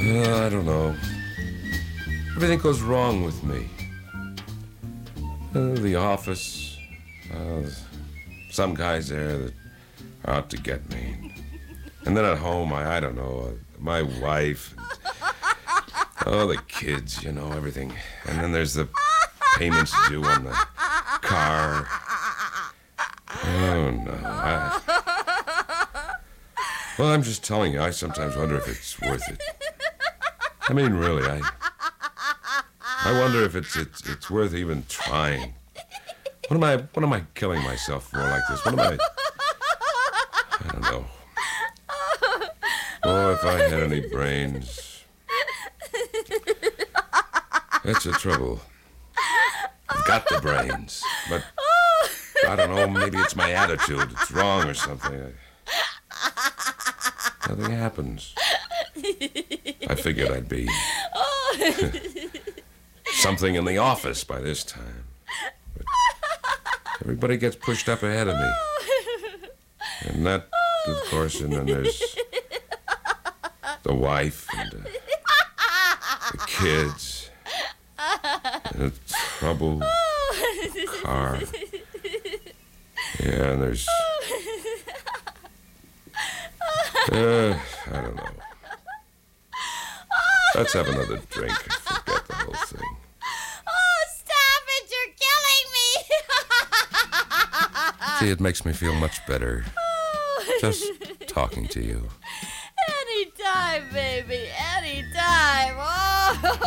I don't know. Everything goes wrong with me. The office. Some guys there that are out to get me. And then at home, I don't know, my wife. The kids, everything. And then there's the payments due on the car. Oh, no. Well, I'm just telling you, I sometimes wonder if it's worth it. I mean, really, I wonder if it's worth even trying. What am I killing myself for like this? I don't know. Oh, if I had any brains. That's the trouble. I've got the brains, but I don't know, maybe it's my attitude. It's wrong or something. Nothing happens. I figured I'd be something in the office by this time. But everybody gets pushed up ahead of me. And that, of course, and then there's the wife and the kids. And the trouble car. Yeah, and there's... I don't know. Let's have another drink and forget the whole thing. Oh, stop it! You're killing me! See, it makes me feel much better. Just talking to you. Anytime, baby. Anytime. Oh.